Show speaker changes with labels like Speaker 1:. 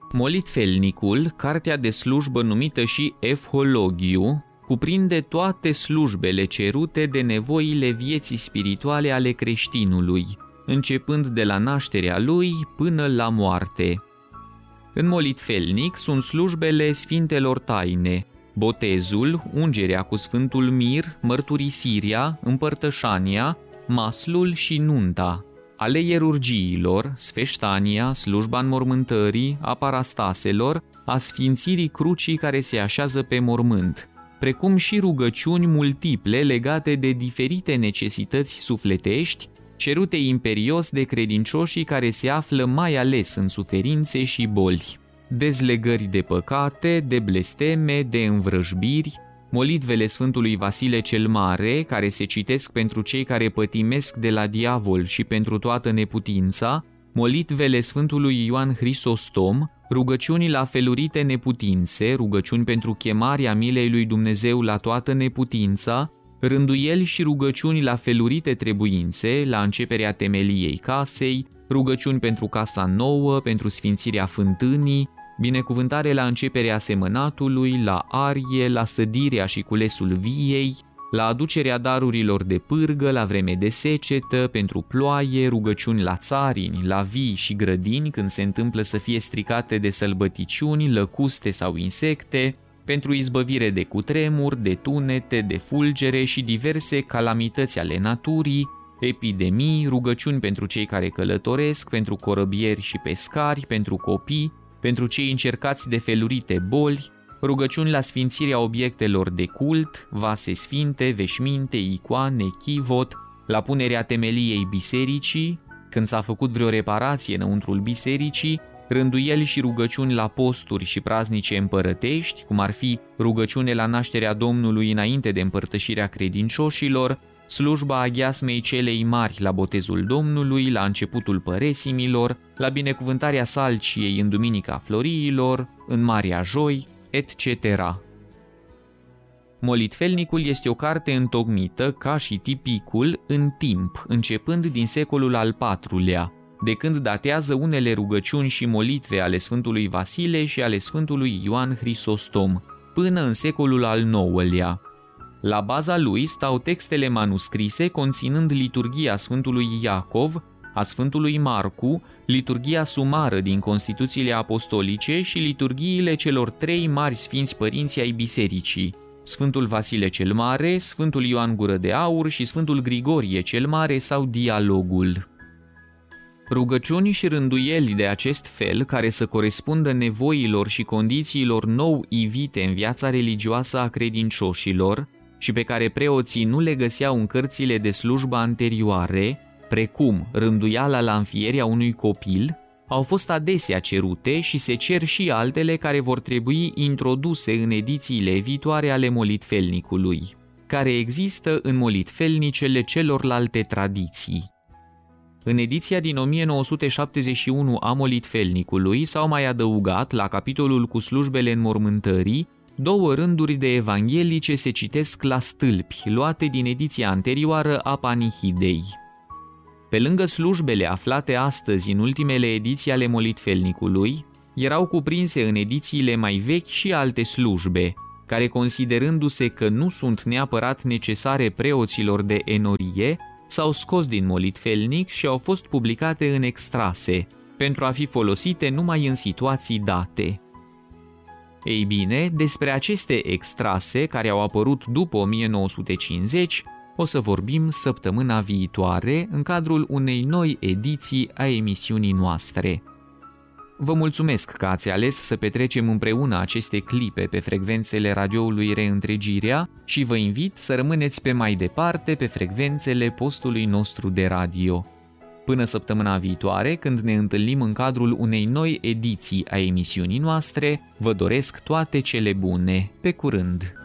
Speaker 1: Molitfelnicul, cartea de slujbă numită și Evhologiu, cuprinde toate slujbele cerute de nevoile vieții spirituale ale creștinului, începând de la nașterea lui până la moarte. În molitfelnic sunt slujbele sfintelor taine, botezul, ungerea cu Sfântul Mir, mărturisirea, împărtășania, maslul și nunta. Ale ierurgiilor, sfeștania, slujba înmormântării, a parastaselor, a sfințirii crucii care se așează pe mormânt, precum și rugăciuni multiple legate de diferite necesități sufletești, cerute imperios de credincioșii care se află mai ales în suferințe și boli. Dezlegări de păcate, de blesteme, de învrăjbiri, molitvele Sfântului Vasile cel Mare, care se citesc pentru cei care pătimesc de la diavol și pentru toată neputința, molitvele Sfântului Ioan Hristostom, rugăciuni la felurite neputințe, rugăciuni pentru chemarea milei lui Dumnezeu la toată neputința, rânduieli și rugăciuni la felurite trebuințe, la începerea temeliei casei, rugăciuni pentru casa nouă, pentru sfințirea fântânii, binecuvântare la începerea semănatului, la arie, la sădirea și culesul viei, la aducerea darurilor de pârgă, la vreme de secetă, pentru ploaie, rugăciuni la țarini, la vii și grădini când se întâmplă să fie stricate de sălbăticiuni, lăcuste sau insecte, pentru izbăvire de cutremur, de tunete, de fulgere și diverse calamități ale naturii, epidemii, rugăciuni pentru cei care călătoresc, pentru corăbieri și pescari, pentru copii, pentru cei încercați de felurite boli, rugăciuni la sfințirea obiectelor de cult, vase sfinte, veșminte, icoane, chivot, la punerea temeliei bisericii, când s-a făcut vreo reparație înăuntrul bisericii, rânduieli și rugăciuni la posturi și praznice împărătești, cum ar fi rugăciune la nașterea Domnului înainte de împărtășirea credincioșilor, slujba aghiasmei celei mari la botezul Domnului, la începutul păresimilor, la binecuvântarea salciei în Duminica Floriilor, în Marea Joi, etc. Molitfelnicul este o carte întocmită, ca și tipicul, în timp, începând din secolul al IV-lea, de când datează unele rugăciuni și molitve ale Sfântului Vasile și ale Sfântului Ioan Hristostom, până în secolul al IX-lea. La baza lui stau textele manuscrise conținând liturghia Sfântului Iacov, a Sfântului Marcu, liturghia sumară din Constituțiile Apostolice și liturghiile celor trei mari sfinți părinți ai bisericii, Sfântul Vasile cel Mare, Sfântul Ioan Gură de Aur și Sfântul Grigorie cel Mare sau Dialogul. Rugăciuni și rânduieli de acest fel, care să corespundă nevoilor și condițiilor nou ivite în viața religioasă a credincioșilor și pe care preoții nu le găseau în cărțile de slujbă anterioare, precum rânduiala la înfierea unui copil, au fost adesea cerute și se cer și altele care vor trebui introduse în edițiile viitoare ale molitfelnicului, care există în molitfelnicele celorlalte tradiții. În ediția din 1971 a molitfelnicului s-au mai adăugat, la capitolul cu slujbele înmormântării, 2 rânduri de evanghelii ce se citesc la stâlpi, luate din ediția anterioară a Panihidei. Pe lângă slujbele aflate astăzi în ultimele ediții ale molitfelnicului, erau cuprinse în edițiile mai vechi și alte slujbe, care, considerându-se că nu sunt neapărat necesare preoților de enorie, s-au scos din molitfelnic și au fost publicate în extrase, pentru a fi folosite numai în situații date. Ei bine, despre aceste extrase care au apărut după 1950 o să vorbim săptămâna viitoare în cadrul unei noi ediții a emisiunii noastre. Vă mulțumesc că ați ales să petrecem împreună aceste clipe pe frecvențele radioului Reîntregirea și vă invit să rămâneți pe mai departe pe frecvențele postului nostru de radio. Până săptămâna viitoare, când ne întâlnim în cadrul unei noi ediții a emisiunii noastre, vă doresc toate cele bune. Pe curând!